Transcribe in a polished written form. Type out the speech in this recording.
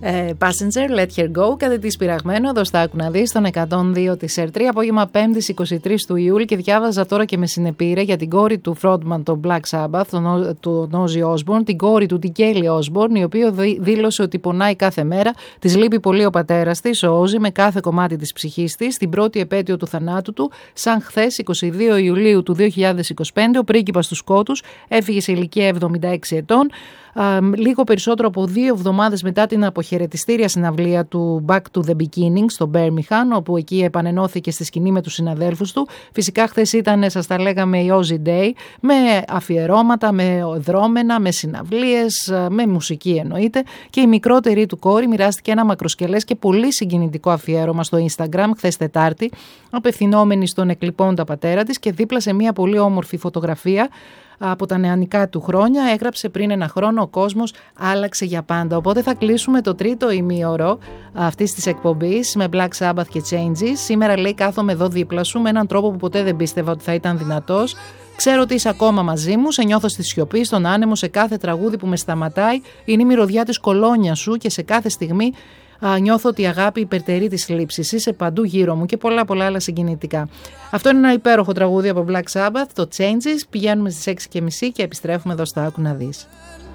Passenger, Let Her Go, κάτι της πειραγμένο εδώ στα Άκου να δεις, στον 102 της R3, απόγευμα 5ης 23 του Ιούλη, και διάβαζα τώρα και με συνεπήρε για την κόρη του frontman των Black Sabbath, τον Ozzy Osbourne, την κόρη του, την Kelly Osbourne, η οποία δήλωσε ότι πονάει κάθε μέρα, της λείπει πολύ ο πατέρας της, ο Ozzy, με κάθε κομμάτι της ψυχής της, την πρώτη επέτειο του θανάτου του, σαν χθες 22 Ιουλίου του 2025, ο πρίγκιπας του Σκότους έφυγε σε ηλικία 76 ετών. Λίγο περισσότερο από 2 εβδομάδες μετά την αποχαιρετιστήρια συναυλία του Back to the Beginning στο Birmingham, όπου εκεί επανενώθηκε στη σκηνή με τους συναδέλφους του. Φυσικά χθες ήταν, σας τα λέγαμε, η Ozzy Day, με αφιερώματα, με δρόμενα, με συναυλίες, με μουσική εννοείται, και η μικρότερη του κόρη μοιράστηκε ένα μακροσκελές και πολύ συγκινητικό αφιέρωμα στο Instagram χθες Τετάρτη, απευθυνόμενη στον εκλειπώντα πατέρα της, και δίπλα σε μια πολύ όμορφη φωτογραφία από τα νεανικά του χρόνια έγραψε: πριν ένα χρόνο ο κόσμος άλλαξε για πάντα. Οπότε θα κλείσουμε το τρίτο ημίωρο αυτής της εκπομπής με Black Sabbath και Changes. Σήμερα, λέει, κάθομαι εδώ δίπλα σου με έναν τρόπο που ποτέ δεν πίστευα ότι θα ήταν δυνατός. Ξέρω ότι είσαι ακόμα μαζί μου, σε νιώθω στη σιωπή, στον άνεμο, σε κάθε τραγούδι που με σταματάει. Είναι η μυρωδιά της κολόνια σου και σε κάθε στιγμή νιώθω ότι η αγάπη υπερτερεί της λήψης. Είσαι παντού γύρω μου, και πολλά άλλα συγκινητικά. Αυτό είναι ένα υπέροχο τραγούδι από Black Sabbath, το Changes. Πηγαίνουμε στις 6:30 και επιστρέφουμε εδώ στο Άκου να δεις.